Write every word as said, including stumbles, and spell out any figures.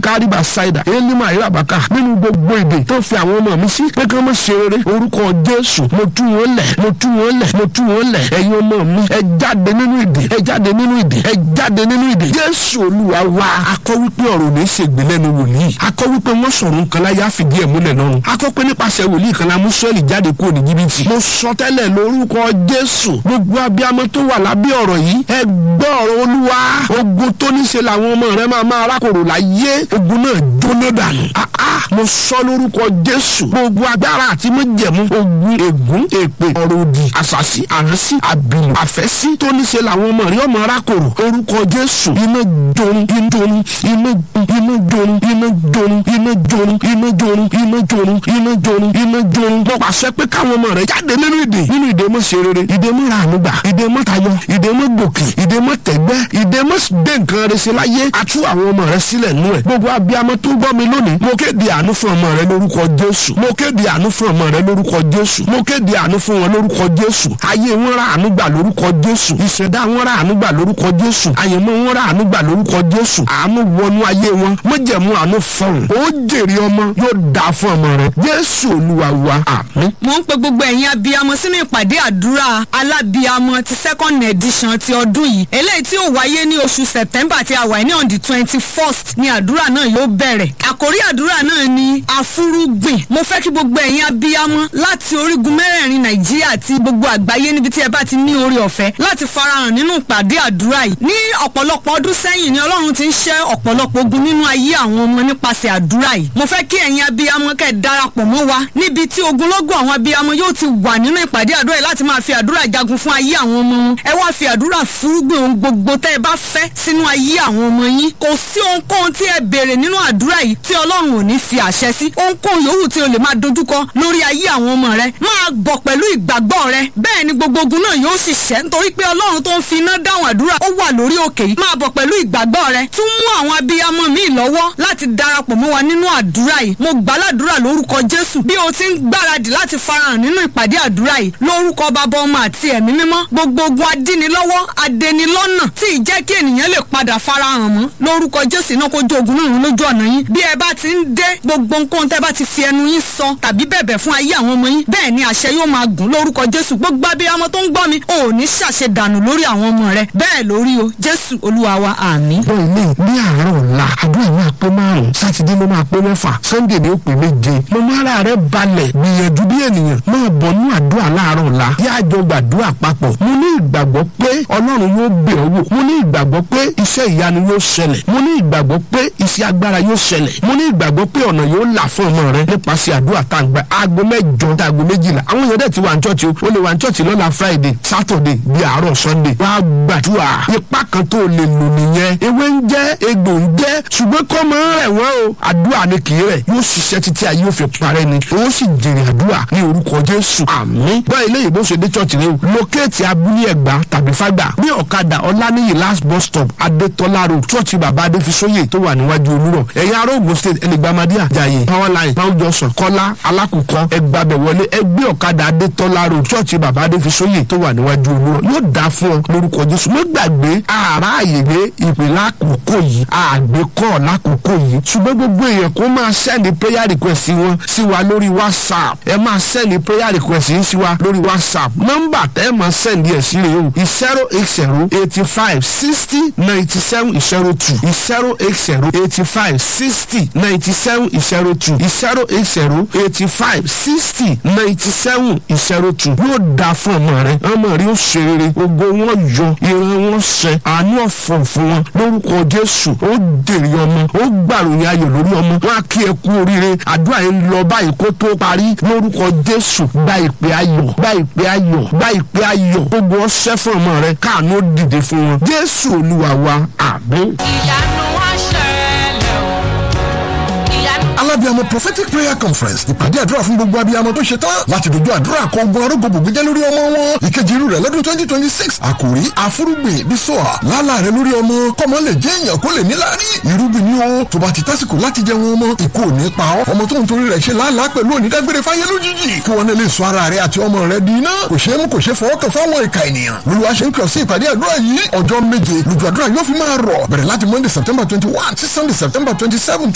kárìbà ṣáìdà elima ìràbàkà nínú gbogbo èdè tó fi àwọn ọmọ mi sí pé kí wọ́n má ṣe rere orúkọ Jésù mo tú wọn lẹ̀ mo tú wọn lẹ̀ mo tú wọn lẹ̀ ẹ̀yin ọmọ mi ẹ jáde nínú ìdè ẹ jáde nínú ìdè ẹ jáde nínú ìdè Jésù Olúwa wa. Akọ wípé ọ̀rọ̀ ní ṣègbè lẹ́nu wòlíì, akọ wípé wọ́n sọ̀rọ̀ nǹkan láyé àfìdí ẹ̀ múlẹ̀ lọ́run, akọ pé nípasẹ̀ wòlíì kan la mú Sọ́ọ̀lì jáde kúrò ní Jìbìtì. Mo sọ tẹ́lẹ̀ lórúkọ Jésù gbogbo abiyamọ tó wà lábẹ́ ọ̀rọ̀ yìí ẹ gbọ́ ọ̀rọ̀ Olúwa. Ogun tó ní ṣe làwọn ọmọ rẹ máa máa rákòrò láyé, ogun náà jóná dànù. Mo sọ lórúkọ Jésù gbogbo agbára àti májẹ̀mú ogun ègún èpè ọ̀rọ̀ òdì àṣàsí àránsí àbìlù àfẹ́sí tó ní ṣe làwọn ọmọ rẹ ọmọ rákòrò orúkọ Jésù iná jorun iná jorun iná iná jorun iná jorun iná jorun iná jorun iná jorun iná jorun iná jorun. Mo pàṣẹ pé káwọn ọmọ rẹ jáde nínú ìdè nínú ìdè mọ́ ṣe rere ìdè mọ́ ra àánú gbà ìdè mọ́ tayọ ìdè mọ́ gòkè ìdè mọ́ tẹ̀gbẹ́ ìdè mọ́ dé nǹkan rẹ ṣe láyé àtú àwọn ọmọ rẹ sílẹ̀ nú ẹ̀. Gbogbo abiyamọ tó gbọ́ mi lónìí mo kéde àánú fún ọmọ rẹ lórúkọ Jésù, mo kéde àánú fún ọmọ rẹ lórúkọ Jésù, mo kéde àánú fún wọn lórúkọ Jésù. Ayé wọn ra àánú gbà lórúkọ Jésù, ìṣẹ̀dá wọn ra àánú gbà lórúkọ Jésù, àyẹ̀mọ́ wọn ra àánú gbà lórúkọ Jésù. Àánú wọnú ayé wọn májẹ̀mú àánú fọ̀hún ó jèrè ọmọ yóò dá fún ọmọ rẹ Jésù Olúwa wa àmín. mo ń pe gbogbo ẹ̀yin abiyamọ sínú ìpàdé àdúrà alábiyamọ ti second edition ti ọdún yìí eléyìí tí ó wáyé ní oṣù September tí a wà ní on the twenty first ni àdúrà náà yóò bẹ̀rẹ̀. Àkórí àdúrà náà ni àfúrúgbìn. Mo fẹ́ kí gbogbo ẹ̀yin abiyamọ láti orígun mẹ́rẹ̀ẹ̀rin Nàìjíríà àti gbogbo àgbáyé níbi tí ẹ bá ti ní oore ọ̀fẹ́ láti farahàn nínú ìpàdé àdúrà yìí. Ní ọ̀pọ̀lọpọ̀ ọdún sẹ́yìn ni Ọlọ́run ti ń ṣẹ́ ọ̀pọ̀lọpọ̀ ogun nínú ayé àwọn ọmọ nípasẹ̀ àdúrà yìí. Mo fẹ́ kí ẹ̀yin abiyamọ kẹ́ darapọ̀ mọ́ wa níbi tí ogunlọ́gọ̀ àwọn abiyamọ yóò ti wà nínú ìpàdé àdúrà yìí láti máa fi àdúrà jagun fún ayé àwọn ọmọ wọn. Ẹ wá fi àdúrà fúrúgbìn ohun gbogbo tẹ́ ẹ bá fẹ́ sínú ayé àwọn ọmọ yín. Kò sí ohunkóhun tí ẹ béèrè nínú àdúrà yìí tí Ọlọ́run ò ní fi àṣẹ sí. Ohunkóhun yòówù tí o lè máa dojúkọ lórí ayé àwọn ọmọ rẹ máa bọ̀ pẹ̀lú ìgbàgbọ́ rẹ. Bẹ́ẹ̀ ni gbogbo ogun náà yóò sì ṣẹ́ nítorí pé Ọlọ́run tó ń fi iná dáhùn àdúrà ó wà lórí òkè yìí. Máa bọ̀ pẹ̀lú ìgbàgbọ́ rẹ. Tún mú àwọn abiyamọ míì lọ́wọ́ láti darapọ̀ mọ́ wa nínú àdúrà yìí. Mo gbàládùra lórúkọ Jésù bí o ti ń gbáradì láti farahàn nínú ìpàdé àdúrà yìí lórúkọ Bàbá Ọmọ àti Ẹ̀mí Mímọ́. Gbogbo ogun adínilọ́wọ́ adẹnilọ́nà tí ì jẹ́ kí ènìyàn lè padà farahàn mọ́ lórúkọ Jésù náà kó jó ogun náà lójú ọ̀nà yín. Bí ẹ bá ti ń dé gbogbo nǹkan tẹ́ bá ti fi ẹnu yín sọ tàbí bẹ̀bẹ̀ fún ayé àwọn ọmọ yín bẹ́ẹ̀ ni àṣẹ yóò máa gùn lórúkọ Jésù. Gbogbo abiyamọ tó ń gbọ́ mi ò ní ṣàṣe dànù lórí àwọn ọmọ rẹ bẹ́ẹ̀ lórí o Jésù Olúwa wa àmín. Bẹ́ẹ̀ ni ní àárọ̀ ọ̀la àdúrà máa pé márùn-ún sátidé ló máa pé mẹ́fà Sunday ni ó pé méje. Mo máa ra rẹ balẹ̀ gbìyànjú bí ènìyàn máa bọ̀ ní àdúrà láàárọ̀ ọ̀la yá àjọ gbàdúrà papọ̀. Mo ní ìgbàgbọ́ pé Ọlọ́run yóò bẹ̀ ọ́ wò, mo ní ìgbàgbọ́ pé iṣẹ́ ìyanu yóò ṣẹlẹ̀, mo ní ìgbàgbọ́ pé iṣẹ́ agbára yóò ṣẹlẹ̀, mo ní ìgbàgbọ́ pé ọ̀nà yóò là fún ọmọ rẹ nípasẹ̀ àdúrà tá à ń gbà aago mẹ́jọ tá aago méjìlá. Àwọn èèyàn dẹ̀ ti wà ní chọ́ọ̀chì o lè wà ní chọ́ọ̀chì lọ́la Friday Saturday bí àárọ̀ Sunday. Wàá gbàdúrà ipá kan tó lè lò nìyẹn. Ewé ń jẹ́ egbò ń jẹ́ ṣùgbọ́n kọ́ mọ́ rẹ̀ wọ́n o. Àdúrà ni kì í rẹ̀ yóò ṣiṣẹ́ títí ayé yóò fi parẹ́ ni. Ó sì jèrè àdúrà ní orúkọ Jésù àmín. Báyìí lẹ́yìn bó ṣe dé chọ́ọ̀chì rẹ o lókèétì abúlé Ẹ̀gbá tàbí Fágbà ní ọ̀kadà Ọláníyì last bus stop Adétọ́lá road chọ́ọ̀chì bàbá Adéfisóyè tó wà níwájú Olúrọ̀. Ẹ̀yin ará Ògùn state ẹnìgbàmádìá Jàyè Powerline Mount Johnson Kọ́lá Alákùkọ ẹgbàbẹ̀ wọlé ẹgbẹ́ ọ̀kadà Adétọ́lá road chọ́ọ̀chì bàbá Adéfisóyè tó wà níwájú Olúrọ̀. Yóò dá fún ọ lórúkọ Jésù. Mo gbàgbé àrà àyègbé ìpè lákòókò yìí àgbékọ́ lákòókò yìí ṣùgbọ́n gbogbo èèyàn kó máa sẹ́ni prayer request wọn sí wa lórí WhatsApp. Ẹ máa sẹ́ni prayer request yìí sí wa lórí WhatsApp. Nọ́mbà tẹ́ ẹ máa sẹ́ni ẹ̀ sí rèé o zero eight zero eighty five sixty ninety seven zero two zero eight zero eighty five sixty ninety seven zero two zero eight zero eighty five sixty ninety seven zero two. Yóò dáa fún ọmọ rẹ ọmọ rẹ ó ṣe rere ògo wọn yọ ìran wọn ṣẹ àánú ọ̀fọ̀ fún wọn lórúkọ Jésù. Ó dèrè ọmọ ó gbàròyìn ayọ̀ lórí ọmọ wọn á kí ẹ kú oríire. Àdúrà yẹn ń lọ báyìí kó tó parí lórúkọ Jésù. Gba ìpè ayọ̀ gba ìpè ayọ̀ gba ìpè ayọ̀ gbogbo ọṣẹ fún ọmọ rẹ káàánú dìde fún wọn Jésù Olúwa wa àmín. ìyanu wá ṣẹlẹ̀ o. Alábíàmọ prophetic prayer conference ìpàdé àdúrà fún gbogbo abiyamọ tó ṣe tán láti dojú àdúrà kọ ogun arógbó gbògbéjẹ́ lórí ọmọ wọn. Ìkejì irú rẹ̀ lọ́dún twenty twenty six àkòrí àfúrúgbìn bísọ̀à lálà rẹ̀ lórí ọmọ kọ́mọ lè jẹ́ èèyàn kó lè níláárí. Irúgbìn ni ó tó bá ti tásìkò láti jẹun ọmọ ikú ò ní pa ọ́. Ọmọ tó ń torí rẹ̀ ṣe làálàá pẹ̀lú onídágbére fáyé lójijì kí wọ́n lè sọ ara rẹ̀ àti ọmọ rẹ̀ di iná. Kò ṣeé mú kò ṣeé fọwọ́ kàn fáwọn ìka ènìyàn. Olúwa ṣe ń kìlọ̀ sí ìpàdé àdúrà yìí ọjọ́ méje lójú àdúrà yóò fi máa rọ̀ bẹ̀rẹ̀ láti Monday September twenty one sí Sunday September twenty seven